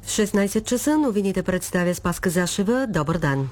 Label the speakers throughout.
Speaker 1: В 16 часа новините представя Спаска Зашева. Добър ден!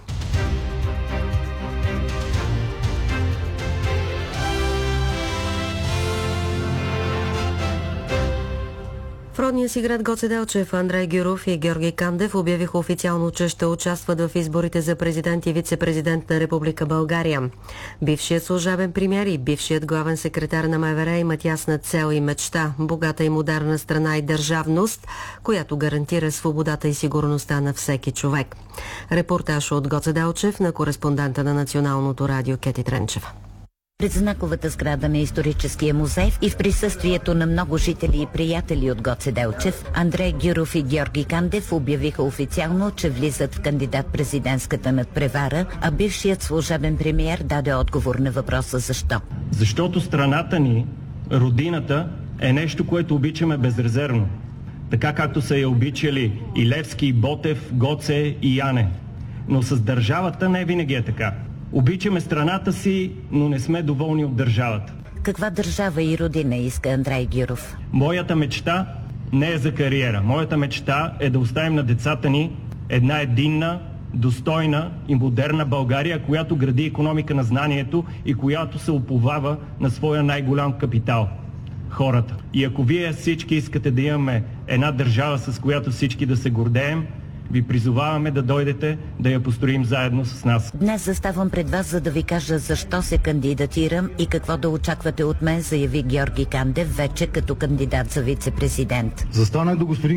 Speaker 1: В родния си град Гоце Делчев Андрей Гюров и Георги Кандев обявиха официално, че ще участват в изборите за президент и вице-президент на Република България. Бившият служебен премиер и бившият главен секретар на МВР имат ясна цел и мечта – богата и модерна страна и държавност, която гарантира свободата и сигурността на всеки човек. Репортаж от Гоце Делчев на кореспондента на Националното радио Кети Тренчева.
Speaker 2: Пред знаковата сграда на историческия музей и в присъствието на много жители и приятели от Гоце Делчев, Андрей Гюров и Георги Кандев обявиха официално, че влизат в кандидат-президентската надпревара, а бившият служебен премиер даде отговор на въпроса защо.
Speaker 3: Защото страната ни, родината, е нещо, което обичаме безрезервно. Така както са я обичали и Левски, и Ботев, Гоце и Яне. Но с държавата не винаги е така. Обичаме страната си, но не сме доволни от държавата.
Speaker 2: Каква държава и родина иска Андрей Гюров?
Speaker 3: Моята мечта не е за кариера. Моята мечта е да оставим на децата ни една единна, достойна и модерна България, която гради икономика на знанието и която се уповава на своя най-голям капитал – хората. И ако вие всички искате да имаме една държава, с която всички да се гордеем, ви призоваваме да дойдете да я построим заедно с нас.
Speaker 2: Днес заставам пред вас, за да ви кажа защо се кандидатирам и какво да очаквате от мен, заяви Георги Кандев вече като кандидат за вице-президент.
Speaker 4: Застана до господин